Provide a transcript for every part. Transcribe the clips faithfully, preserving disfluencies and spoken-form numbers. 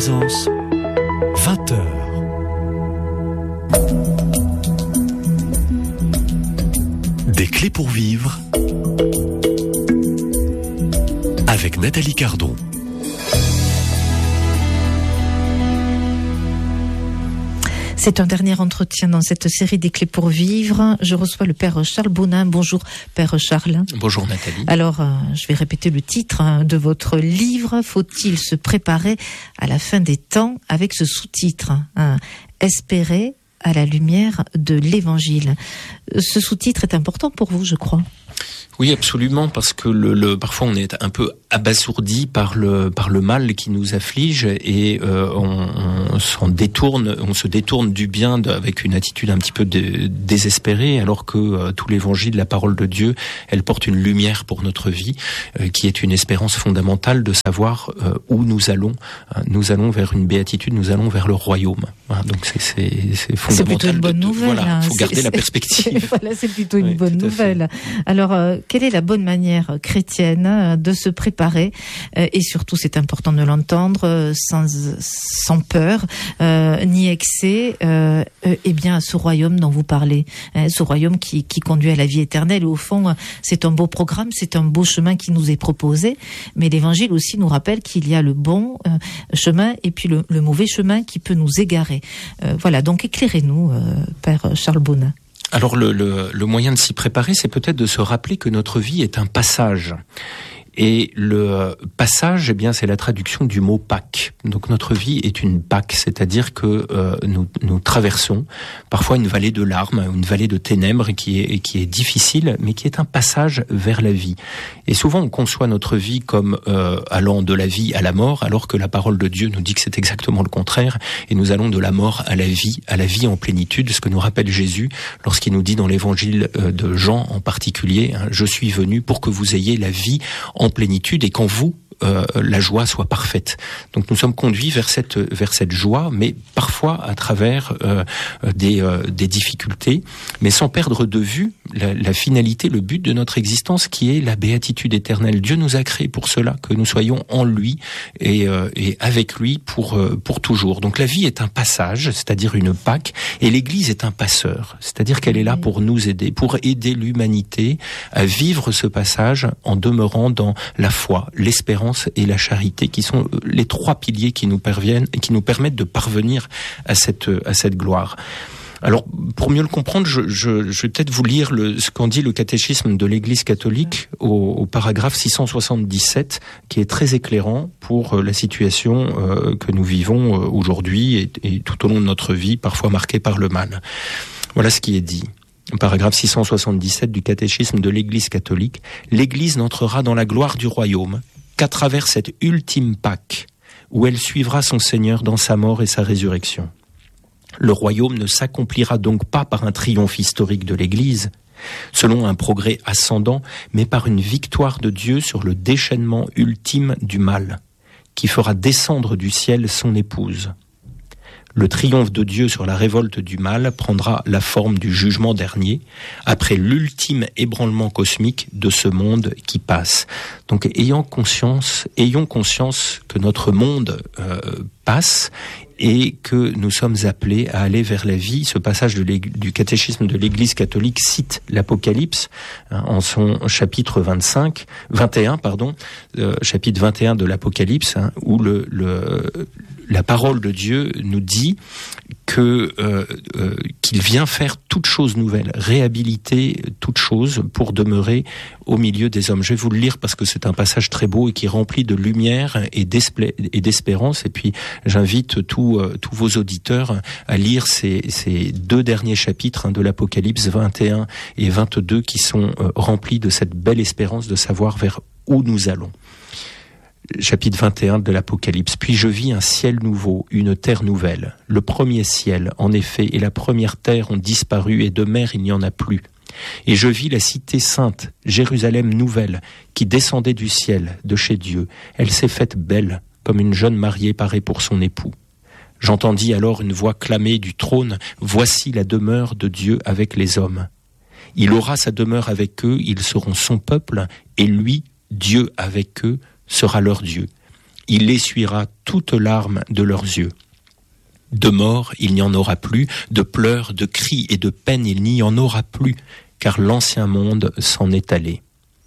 Présence, vingt heures. Des clés pour vivre avec Nathalie Cardon. C'est un dernier entretien dans cette série des clés pour vivre. Je reçois le père Charles Bonin. Bonjour père Charles. Bonjour Nathalie. Alors, euh, je vais répéter le titre hein, de votre livre. Faut-il se préparer à la fin des temps avec ce sous-titre hein, Espérer à la lumière de l'Évangile. Ce sous-titre est important pour vous, je crois. Oui, absolument, parce que le, le parfois on est un peu abasourdi par le par le mal qui nous afflige et euh, on, on s'en détourne, on se détourne du bien de, avec une attitude un petit peu de, désespérée, alors que euh, tout l'Évangile, la parole de Dieu, elle porte une lumière pour notre vie, euh, qui est une espérance fondamentale de savoir euh, où nous allons. Euh, nous allons vers une béatitude, nous allons vers le royaume. Voilà, donc c'est c'est c'est fondamental. C'est plutôt une bonne de, de, nouvelle. Voilà, hein. faut garder c'est, la perspective. Voilà, c'est plutôt une oui, bonne nouvelle. Alors, euh, quelle est la bonne manière chrétienne euh, de se préparer euh, et surtout, c'est important de l'entendre, euh, sans sans peur euh, ni excès, euh, euh, eh bien, à ce royaume dont vous parlez, hein, ce royaume qui qui conduit à la vie éternelle. Et au fond, c'est un beau programme, c'est un beau chemin qui nous est proposé, mais l'Évangile aussi nous rappelle qu'il y a le bon euh, chemin et puis le, le mauvais chemin qui peut nous égarer. Euh, voilà, donc éclairez-nous, euh, père Charles Bonin. Alors le, le, le moyen de s'y préparer, c'est peut-être de se rappeler que notre vie est un passage. Et le passage, eh bien, c'est la traduction du mot Pâques. Donc notre vie est une Pâques, c'est-à-dire que euh, nous, nous traversons parfois une vallée de larmes, une vallée de ténèbres qui est, qui est difficile, mais qui est un passage vers la vie. Et souvent, on conçoit notre vie comme euh, allant de la vie à la mort, alors que la parole de Dieu nous dit que c'est exactement le contraire. Et nous allons de la mort à la vie, à la vie en plénitude, ce que nous rappelle Jésus lorsqu'il nous dit dans l'évangile de Jean en particulier, hein, « Je suis venu pour que vous ayez la vie en plénitude et qu'en vous, euh, la joie soit parfaite. » Donc nous sommes conduits vers cette vers cette joie, mais parfois à travers euh, des euh, des difficultés, mais sans perdre de vue la, la finalité, le but de notre existence, qui est la béatitude éternelle. Dieu nous a créés pour cela, que nous soyons en lui et euh, et avec lui pour euh, pour toujours. Donc la vie est un passage, c'est-à-dire une Pâque, et l'Église est un passeur, c'est-à-dire qu'elle est là pour nous aider, pour aider l'humanité à vivre ce passage en demeurant dans la foi, l'espérance et la charité, qui sont les trois piliers qui nous parviennent et qui nous permettent de parvenir à cette à cette gloire. Alors, pour mieux le comprendre, je, je, je vais peut-être vous lire le, ce qu'en dit le catéchisme de l'Église catholique au, au paragraphe six cent soixante-dix-sept, qui est très éclairant pour la situation euh, que nous vivons aujourd'hui et, et tout au long de notre vie, parfois marquée par le mal. Voilà ce qui est dit. Paragraphe six cent soixante-dix-sept du catéchisme de l'Église catholique. L'Église n'entrera dans la gloire du royaume qu'à travers cette ultime Pâque, où elle suivra son Seigneur dans sa mort et sa résurrection. Le royaume ne s'accomplira donc pas par un triomphe historique de l'Église, selon un progrès ascendant, mais par une victoire de Dieu sur le déchaînement ultime du mal, qui fera descendre du ciel son épouse. Le triomphe de Dieu sur la révolte du mal prendra la forme du jugement dernier, après l'ultime ébranlement cosmique de ce monde qui passe. Donc, ayant conscience, ayons conscience que notre monde euh, passe et que nous sommes appelés à aller vers la vie. Ce passage de du catéchisme de l'Église catholique cite l'Apocalypse hein, en son chapitre vingt-cinq, vingt et un, pardon, euh, chapitre vingt et un de l'Apocalypse, hein, où le, le la parole de Dieu nous dit que euh, euh, qu'il vient faire toute chose nouvelle, réhabiliter toute chose pour demeurer au milieu des hommes. Je vais vous le lire parce que c'est un passage très beau et qui est rempli de lumière et, et d'espérance. Et puis j'invite tous euh, tous vos auditeurs à lire ces, ces deux derniers chapitres hein, de l'Apocalypse vingt et un et vingt-deux qui sont euh, remplis de cette belle espérance de savoir vers où nous allons. Chapitre vingt et un de l'Apocalypse. « Puis je vis un ciel nouveau, une terre nouvelle. Le premier ciel, en effet, et la première terre ont disparu, et de mer il n'y en a plus. Et je vis la cité sainte, Jérusalem nouvelle, qui descendait du ciel, de chez Dieu. Elle s'est faite belle, comme une jeune mariée parée pour son époux. J'entendis alors une voix clamer du trône, « Voici la demeure de Dieu avec les hommes. Il aura sa demeure avec eux, ils seront son peuple, et lui, Dieu avec eux, sera leur Dieu. Il essuiera toute larme de leurs yeux. De mort, il n'y en aura plus, de pleurs, de cris et de peines, il n'y en aura plus, car l'ancien monde s'en est allé.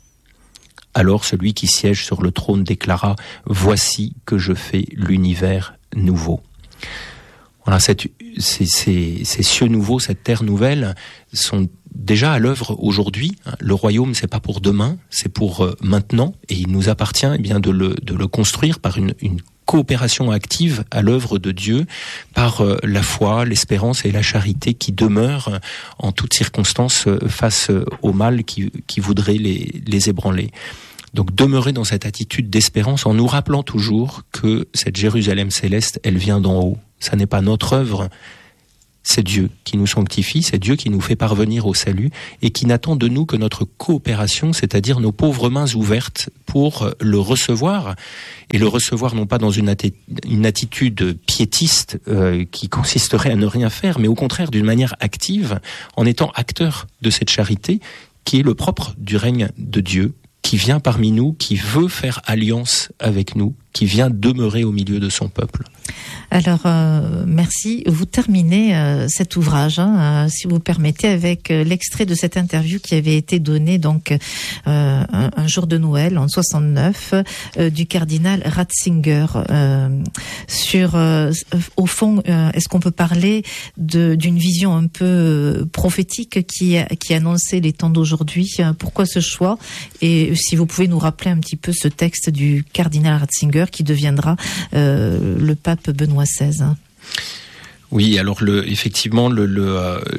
Alors celui qui siège sur le trône déclara « Voici que je fais l'univers nouveau ». Voilà, cette, ces, ces, ces cieux nouveaux, cette terre nouvelle sont déjà à l'œuvre aujourd'hui. Le royaume, c'est pas pour demain, c'est pour euh, maintenant, et il nous appartient eh bien de le, de le construire par une, une coopération active à l'œuvre de Dieu, par euh, la foi, l'espérance et la charité qui demeurent en toutes circonstances euh, face euh, au mal qui, qui voudrait les, les ébranler. Donc demeurer dans cette attitude d'espérance en nous rappelant toujours que cette Jérusalem céleste, elle vient d'en haut. Ça n'est pas notre œuvre, c'est Dieu qui nous sanctifie, c'est Dieu qui nous fait parvenir au salut et qui n'attend de nous que notre coopération, c'est-à-dire nos pauvres mains ouvertes pour le recevoir. Et le recevoir non pas dans une, atti- une attitude piétiste euh, qui consisterait à ne rien faire, mais au contraire d'une manière active, en étant acteur de cette charité qui est le propre du règne de Dieu, qui vient parmi nous, qui veut faire alliance avec nous, qui vient demeurer au milieu de son peuple. Alors, euh, merci. Vous terminez euh, cet ouvrage, hein, euh, si vous permettez, avec euh, l'extrait de cette interview qui avait été donnée donc euh, un, un jour de Noël en soixante-neuf euh, du cardinal Ratzinger. Euh, sur, euh, au fond, euh, est-ce qu'on peut parler de, d'une vision un peu euh, prophétique qui, qui annonçait les temps d'aujourd'hui? Pourquoi ce choix? Et si vous pouvez nous rappeler un petit peu ce texte du cardinal Ratzinger qui deviendra euh, le pape Benoît seize. Oui, alors le, effectivement, le, le,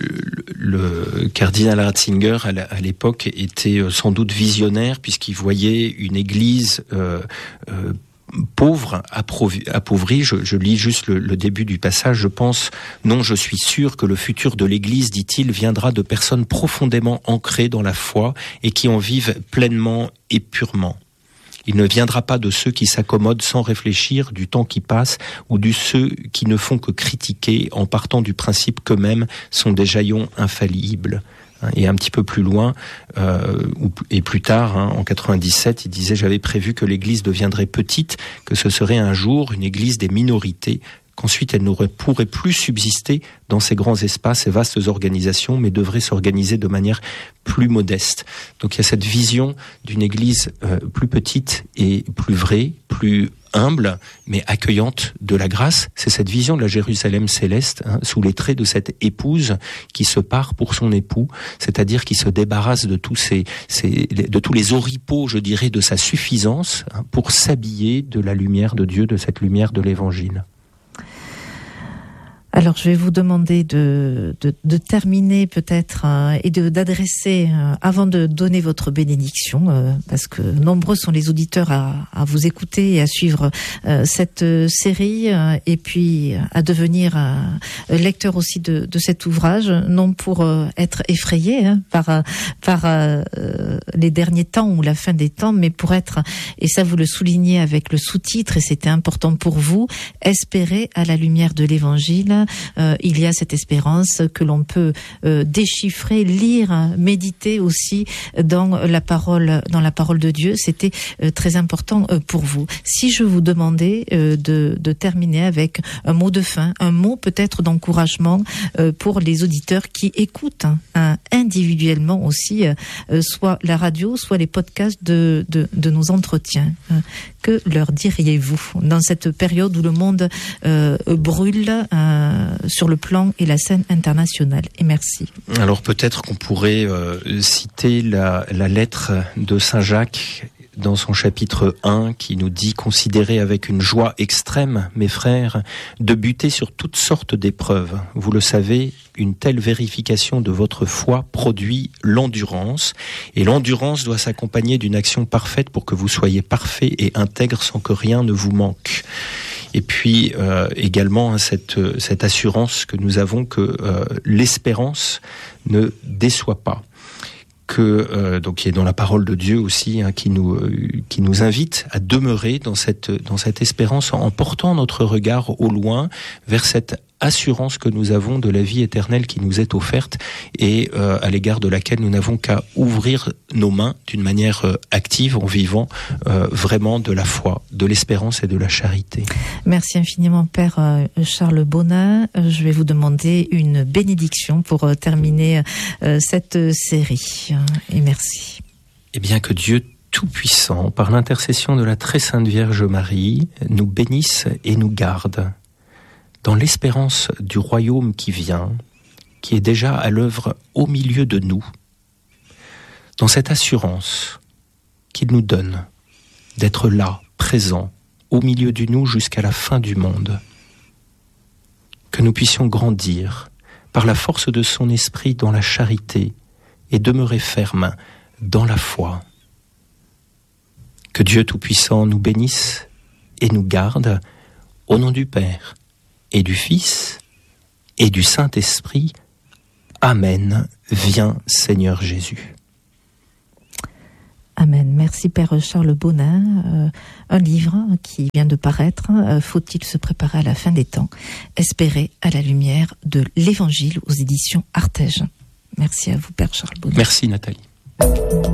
le, le cardinal Ratzinger à l'époque était sans doute visionnaire puisqu'il voyait une Église euh, euh, pauvre, appauvrie. Je, je lis juste le, le début du passage. Je pense, non, je suis sûr que le futur de l'Église, dit-il, viendra de personnes profondément ancrées dans la foi et qui en vivent pleinement et purement. Il ne viendra pas de ceux qui s'accommodent sans réfléchir du temps qui passe ou de ceux qui ne font que critiquer en partant du principe qu'eux-mêmes sont des jaillons infaillibles. Et un petit peu plus loin, euh, et plus tard, hein, en quatre-vingt-dix-sept, il disait « J'avais prévu que l'Église deviendrait petite, que ce serait un jour une Église des minorités, qu'ensuite elle ne pourrait plus subsister dans ces grands espaces, ces vastes organisations, mais devrait s'organiser de manière plus modeste. » Donc il y a cette vision d'une Église euh, plus petite et plus vraie, plus humble, mais accueillante de la grâce. C'est cette vision de la Jérusalem céleste, hein, sous les traits de cette épouse qui se part pour son époux, c'est-à-dire qui se débarrasse de tous ces, ces de tous les oripeaux, je dirais, de sa suffisance, hein, pour s'habiller de la lumière de Dieu, de cette lumière de l'Évangile. Alors, je vais vous demander de, de, de terminer peut-être euh, et de, d'adresser, euh, avant de donner votre bénédiction, euh, parce que nombreux sont les auditeurs à, à vous écouter et à suivre euh, cette série, euh, et puis à devenir euh, lecteur aussi de, de cet ouvrage, non pour euh, être effrayé hein, par, par euh, les derniers temps ou la fin des temps, mais pour être, et ça vous le soulignez avec le sous-titre, et c'était important pour vous, espérer à la lumière de l'Évangile. Euh, il y a cette espérance que l'on peut euh, déchiffrer, lire, méditer aussi dans la parole, dans la parole de Dieu. C'était euh, très important euh, pour vous. Si je vous demandais euh, de, de terminer avec un mot de fin, un mot peut-être d'encouragement euh, pour les auditeurs qui écoutent hein, individuellement aussi, euh, soit la radio, soit les podcasts de, de, de nos entretiens. Hein. Que leur diriez-vous dans cette période où le monde euh, brûle euh, sur le plan et la scène internationale? Et merci. Alors peut-être qu'on pourrait euh, citer la, la lettre de Saint Jacques dans son chapitre un qui nous dit « Considérez avec une joie extrême, mes frères, de buter sur toutes sortes d'épreuves. Vous le savez, une telle vérification de votre foi produit l'endurance, et l'endurance doit s'accompagner d'une action parfaite pour que vous soyez parfaits et intègres sans que rien ne vous manque. » Et puis euh, également hein, cette, cette assurance que nous avons que euh, l'espérance ne déçoit pas. Que euh, donc qui est dans la parole de Dieu aussi, hein, qui nous euh, qui nous invite à demeurer dans cette dans cette espérance en, en portant notre regard au loin vers cette assurance que nous avons de la vie éternelle qui nous est offerte et euh, à l'égard de laquelle nous n'avons qu'à ouvrir nos mains d'une manière euh, active en vivant euh, vraiment de la foi, de l'espérance et de la charité. Merci infiniment, Père euh, Charles Bonin. Euh, je vais vous demander une bénédiction pour euh, terminer euh, cette série. Et merci. Eh bien, que Dieu Tout-Puissant, par l'intercession de la très sainte Vierge Marie, nous bénisse et nous garde dans l'espérance du royaume qui vient, qui est déjà à l'œuvre au milieu de nous, dans cette assurance qu'il nous donne d'être là, présent, au milieu de nous jusqu'à la fin du monde. Que nous puissions grandir par la force de son esprit dans la charité et demeurer fermes dans la foi. Que Dieu Tout-Puissant nous bénisse et nous garde au nom du Père et du Fils et du Saint-Esprit. Amen. Viens, Seigneur Jésus. Amen. Merci, Père Charles Bonin. Euh, un livre qui vient de paraître. Euh, faut-il se préparer à la fin des temps? Espérer à la lumière de l'Évangile aux éditions Artege. Merci à vous, Père Charles Bonin. Merci, Nathalie.